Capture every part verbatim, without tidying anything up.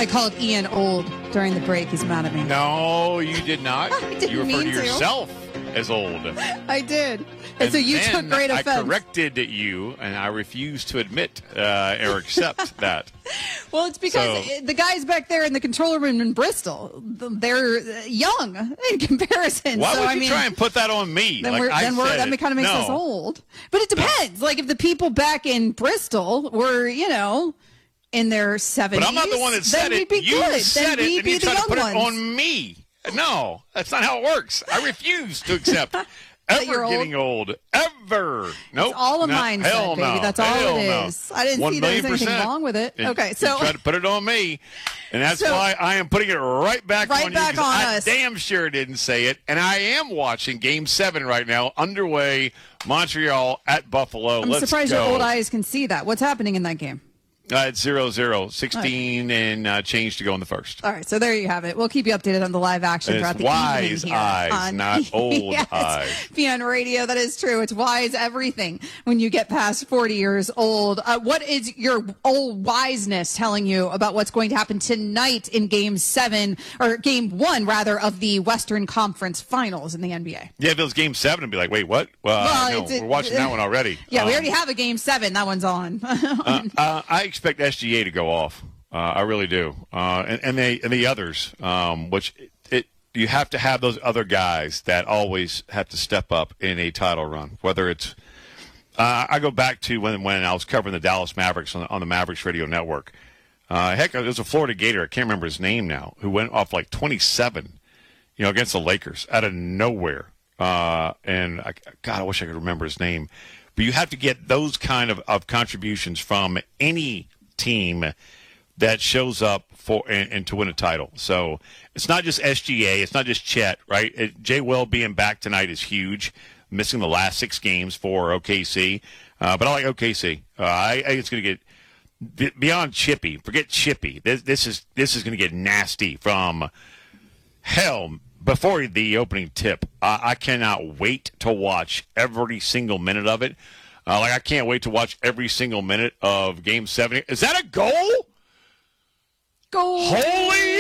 I called Ian old during the break. He's mad at me. No, you did not. I didn't You referred mean to to. yourself as old. I did. And, And so you then took great I offense. corrected you, and I refuse to admit uh, or accept that. Well, it's because So- the guys back there in the control room in Bristol, they're young in comparison. Why so, would I you mean, try and put that on me? Then like we're, I then we're, said that kind of makes no. us old. But it depends. Like if the people back in Bristol were, you know, in their seventies, But I'm not the one that said then it. we'd be You good. said then it, we'd and be you the tried to young put ones. it on me. No, that's not how it works. I refuse to accept ever you're old? getting old. Ever. Nope. It's all a No, mindset, hell baby. no. That's all Hell it no. is. I didn't One see there was million anything percent. wrong with it. And Okay, you so tried to put it on me, and that's So- why I am putting it right back Right on you. back 'cause on I us. damn sure didn't say it, and I am watching Game Seven right now, underway. Montreal at Buffalo. I'm Let's surprised go. your old eyes can see that. What's happening in that game? Uh, it's zero zero, sixteen and uh, change to go in the first. All right, so there you have it. We'll keep you updated on the live action It's throughout the wise evening here. eyes, on, not old yes, eyes. P N Radio, that is true. It's wise everything when you get past forty years old. Uh, what is your old wiseness telling you about what's going to happen tonight in Game seven, or Game one, rather, of the Western Conference Finals in the N B A? Yeah, if it was Game Seven, I'd be like, wait, what? Well, Well, uh, no, it's- we're watching that one already. Yeah, we Um, already have a Game seven. That one's on. uh, uh, I expect S G A to go off. Uh, I really do, uh, and, and they and the others, um, which it, it you have to have those other guys that always have to step up in a title run. Whether it's uh, I go back to when when I was covering the Dallas Mavericks on the, on the Mavericks Radio Network. Uh, heck, there's a Florida Gator, I can't remember his name now, who went off like twenty-seven, you know, against the Lakers out of nowhere. Uh, and I, God, I wish I could remember his name. But you have to get those kind of, of contributions from any team that shows up for and, and to win a title. So it's not just S G A, it's not just Chet, right? It, Jay Will being back tonight is huge. Missing the last six games for O K C, uh, but I like O K C. Uh, I, I think it's going to get beyond chippy. Forget chippy. This, this is this is going to get nasty from hell. Before the opening tip, I, I cannot wait to watch every single minute of it. Uh, like I can't wait to watch every single minute of Game Seven. Is that a goal? Go. Holy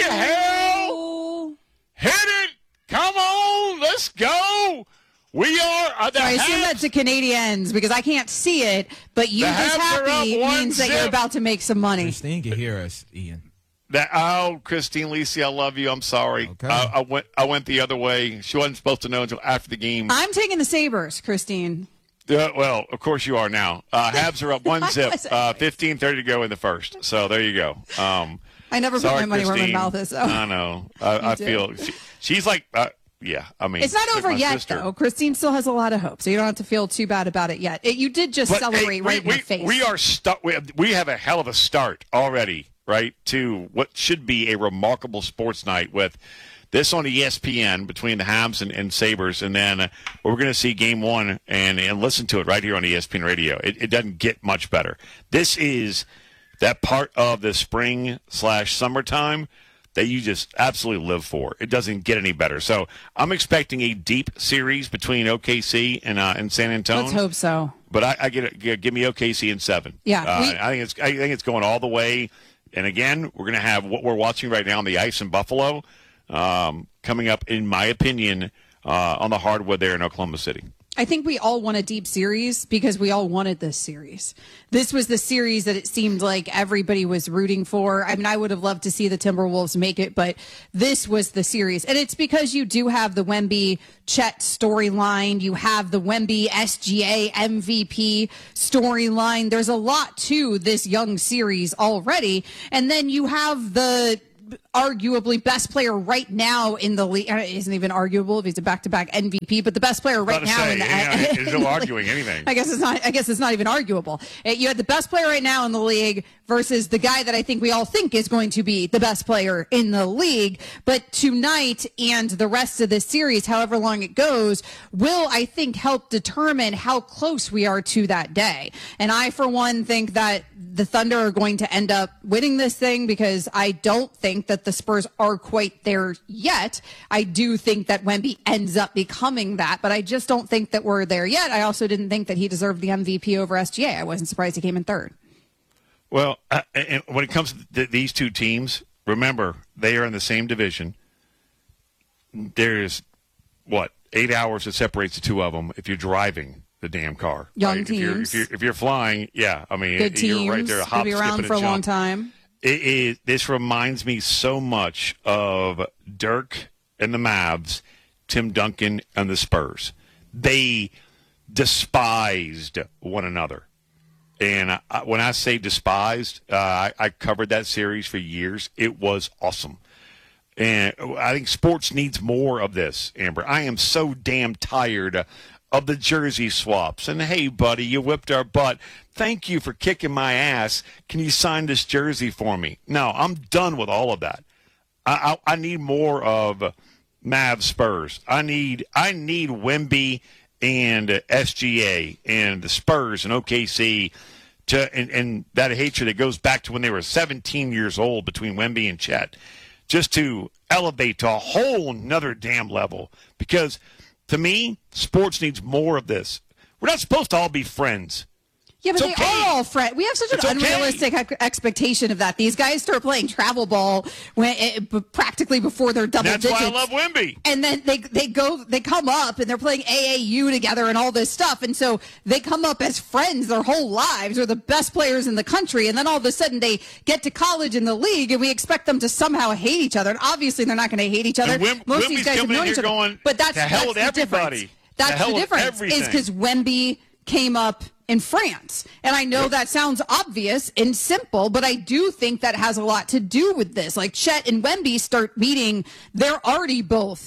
hell! Hit it! Come on, let's go! We are uh, the So I assume Habs- that's the Canadians because I can't see it, but you The just Habs are happy up one means that you're zip. about to make some money. Christine can hear us, Ian. That oh, Christine Lisi, I love you. I'm sorry. Okay. Uh, I went. I went the other way. She wasn't supposed to know until after the game. I'm taking the Sabres, Christine. Uh, well, of course you are now. Uh, Habs are up one zip. was- Uh, fifteen thirty to go in the first. So there you go. Um, I never sorry, put my money Christine. where my mouth is. So. I know. I, I do. feel she, she's like. Uh, yeah. I mean, It's not like over my yet, sister. though. Christine still has a lot of hope, so you don't have to feel too bad about it yet. It, you did just But, celebrate hey, right we, in your face. We are stu- we, have, we have a hell of a start already, right, to what should be a remarkable sports night with this on E S P N between the Habs and, and Sabres, and then uh, we're going to see Game One and, and listen to it right here on E S P N Radio. It, it doesn't get much better. This is that part of the spring slash summertime that you just absolutely live for. It doesn't get any better. So I'm expecting a deep series between O K C and uh, and San Antonio. Let's hope so. But I, I get it. Give me O K C in seven. Yeah, uh, we- I think it's. I think it's going all the way. And again, we're going to have what we're watching right now on the ice in Buffalo, um, coming up, in my opinion, uh, on the hardwood there in Oklahoma City. I think we all want a deep series because we all wanted this series. This was the series that it seemed like everybody was rooting for. I mean, I would have loved to see the Timberwolves make it, but this was the series. And it's because you do have the Wemby Chet storyline. You have the Wemby S G A M V P storyline. There's a lot to this young series already. And then you have the arguably best player right now in the league. Isn't even arguable if he's a back-to-back M V P, but the best player right About to now say, in the yeah, is no arguing anything. I guess it's not. I guess it's not even arguable. Uh, You had the best player right now in the league versus the guy that I think we all think is going to be the best player in the league. But tonight and the rest of this series, however long it goes, will I think help determine how close we are to that day. And I, for one, think that the Thunder are going to end up winning this thing because I don't think that the Spurs are quite there yet. I do think that Wemby ends up becoming that, but I just don't think that we're there yet. I also didn't think that he deserved the M V P over S G A. I wasn't surprised he came in third. Well, uh, and when it comes to th- these two teams, remember, they are in the same division. There's, what, eight hours that separates the two of them if you're driving the damn car. Young right? teams. If you're, if, you're, if you're flying, yeah, I mean, Good you're teams. right there. A hop, Could be skip, around and for a jump. long time. It, it, this reminds me so much of Dirk and the Mavs, Tim Duncan and the Spurs. They despised one another. And I, when I say despised, uh, I, I covered that series for years. It was awesome. And I think sports needs more of this, Amber. I am so damn tired of the jersey swaps. And, hey, buddy, you whipped our butt. Thank you for kicking my ass. Can you sign this jersey for me? No, I'm done with all of that. I, I, I need more of Mavs Spurs. I need I need Wemby and S G A and the Spurs and O K C to and, and that hatred that goes back to when they were seventeen years old between Wemby and Chet, just to elevate to a whole nother damn level. Because to me, sports needs more of this. We're not supposed to all be friends. Yeah, but It's they okay. are all friends. We have such an It's okay. unrealistic ex- expectation of that. These guys start playing travel ball when it, b- practically before they're double That's digits. why I love Wemby. And then they they go they come up and they're playing A A U together and all this stuff. And so they come up as friends their whole lives. They're the best players in the country. And then all of a sudden they get to college in the league and we expect them to somehow hate each other. And obviously they're not going to hate each other. And Wem- Most Wemby's of these guys have coming in known here each other. going, But that's, "To hell that's with the everybody. difference. To That's hell the with difference. Is everything." because Wemby came up in France. And I know that sounds obvious and simple, but I do think that has a lot to do with this. Like Chet and Wemby start meeting, they're already both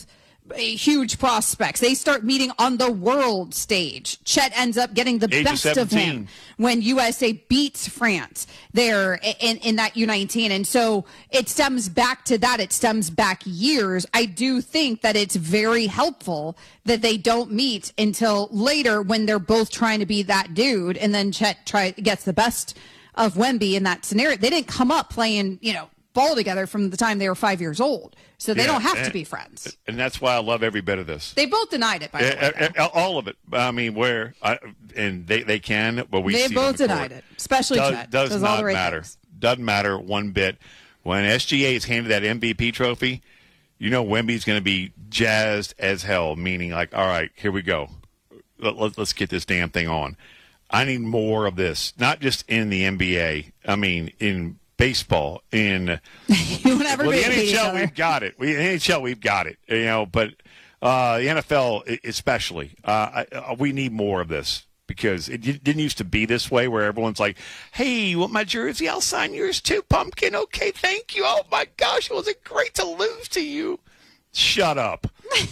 huge prospects. They start meeting on the world stage. Chet ends up getting the Age of best of seventeen. him when U S A beats France there in, in that U nineteen. And so it stems back to that. It stems back years. I do think that it's very helpful that they don't meet until later when they're both trying to be that dude. And then Chet try, gets the best of Wemby in that scenario. They didn't come up playing, you know, ball together from the time they were five years old. So they Yeah, don't have and, to be friends. And that's why I love every bit of this. They both denied it, by the way. Uh, uh, all of it. I mean, where I, and they, they can, but we They see both it on the denied court. it, especially does, Chet. Does Does not all the right matter. things. Doesn't matter one bit. When S G A is handed that M V P trophy, you know Wemby's going to be jazzed as hell, meaning like, all right, here we go. Let, let, let's get this damn thing on. I need more of this, not just in the N B A. I mean, in baseball, in You well, and the everybody hate each N H L, other. we've got it. We, in the N H L, we've got it. You know, but uh, the N F L, especially, uh, I, uh, we need more of this because it didn't used to be this way, where everyone's like, "Hey, you want my jersey? I'll sign yours too, Pumpkin. Okay, thank you. Oh my gosh, was it great to lose to you? Shut up."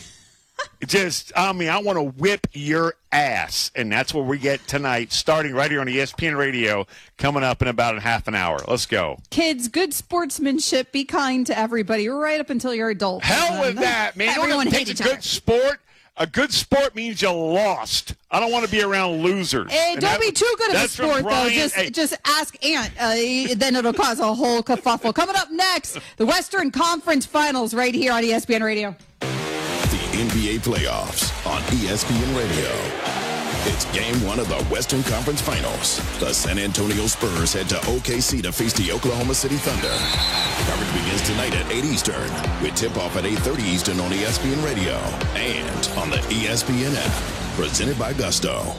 Just, I mean, I want to whip your ass, and that's what we get tonight, starting right here on E S P N Radio, coming up in about a half an hour. Let's go. Kids, good sportsmanship. Be kind to everybody right up until you're adults. Hell with And that, man. You know Everyone what hates takes each a other. good sport? A good sport means you lost. I don't want to be around losers. Hey, And don't that- be too good of a that's from sport, though. Brian- Just, hey, just ask Ant. Uh, then it'll cause a whole kerfuffle. Coming up next, the Western Conference Finals right here on E S P N Radio. The N B A playoffs on E S P N Radio. It's game one of the Western Conference Finals. The San Antonio Spurs head to O K C to face the Oklahoma City Thunder. Coverage begins tonight at eight Eastern, with tip-off at eight thirty Eastern on E S P N Radio and on the E S P N app. Presented by Gusto.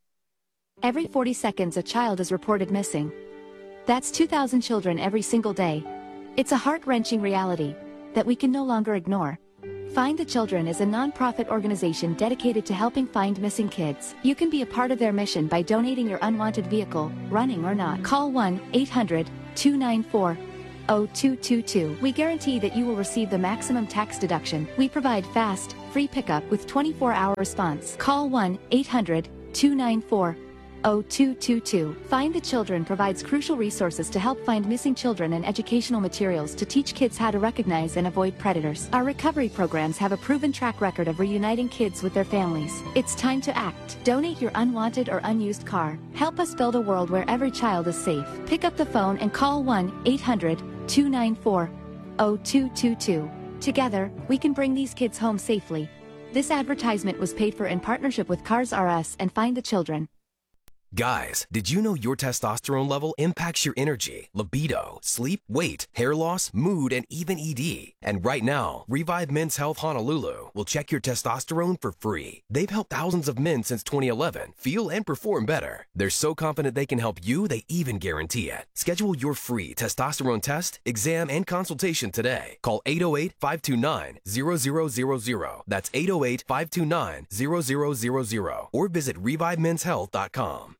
Every forty seconds, a child is reported missing. That's two thousand children every single day. It's a heart-wrenching reality that we can no longer ignore. Find the Children is a non-profit organization dedicated to helping find missing kids. You can be a part of their mission by donating your unwanted vehicle, running or not. Call one eight hundred two nine four zero two two two. We guarantee that you will receive the maximum tax deduction. We provide fast, free pickup with twenty-four hour response. Call one eight hundred two nine four zero two two two. Find the Children provides crucial resources to help find missing children and educational materials to teach kids how to recognize and avoid predators. Our recovery programs have a proven track record of reuniting kids with their families. It's time to act. Donate your unwanted or unused car. Help us build a world where every child is safe. Pick up the phone and call one eight hundred two nine four zero two two two. Together, we can bring these kids home safely. This advertisement was paid for in partnership with Cars R Us and Find the Children. Guys, did you know your testosterone level impacts your energy, libido, sleep, weight, hair loss, mood, and even E D? And right now, Revive Men's Health Honolulu will check your testosterone for free. They've helped thousands of men since twenty eleven feel and perform better. They're so confident they can help you, they even guarantee it. Schedule your free testosterone test, exam, and consultation today. Call eight oh eight, five two nine, zero zero zero zero. That's eight oh eight, five two nine, zero zero zero zero. Or visit revive men's health dot com.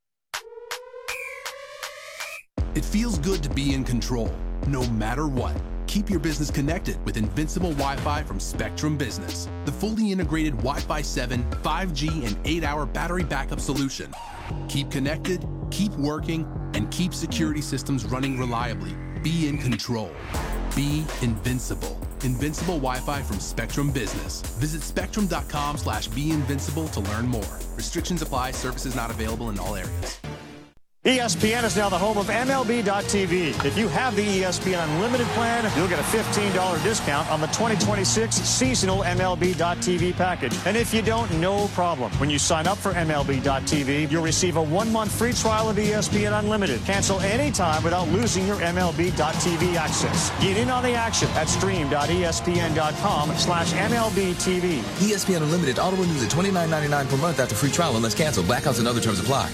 It feels good to be in control, no matter what. Keep your business connected with Invincible Wi-Fi from Spectrum Business, the fully integrated Wi-Fi seven, five G, and eight hour battery backup solution. Keep connected, keep working, and keep security systems running reliably. Be in control. Be invincible. Invincible Wi-Fi from Spectrum Business. Visit spectrum.com slash be invincible to learn more. Restrictions apply. Services not available in all areas. E S P N is now the home of M L B dot T V. If you have the E S P N Unlimited plan, you'll get a fifteen dollars discount on the twenty twenty-six seasonal M L B dot T V package. And if you don't, no problem. When you sign up for M L B dot T V, you'll receive a one-month free trial of E S P N Unlimited. Cancel anytime without losing your M L B dot T V access. Get in on the action at stream.espn.com slash MLBTV. E S P N Unlimited auto renews at twenty-nine ninety-nine per month after free trial unless canceled. Blackouts and other terms apply.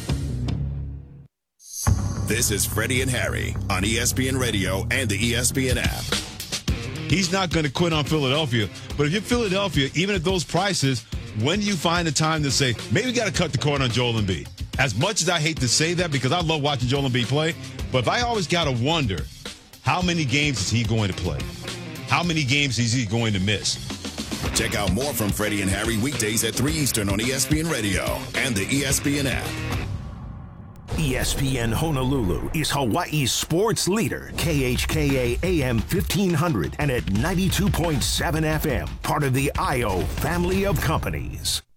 This is Freddie and Harry on E S P N Radio and the E S P N app. He's not going to quit on Philadelphia, but if you're Philadelphia, even at those prices, when do you find the time to say, maybe we got to cut the cord on Joel Embiid? As much as I hate to say that because I love watching Joel Embiid play, but if I always got to wonder, how many games is he going to play? How many games is he going to miss? Check out more from Freddie and Harry weekdays at three Eastern on E S P N Radio and the E S P N app. E S P N Honolulu is Hawaii's sports leader, K H K A A M fifteen hundred and at ninety-two point seven F M, part of the I O family of companies.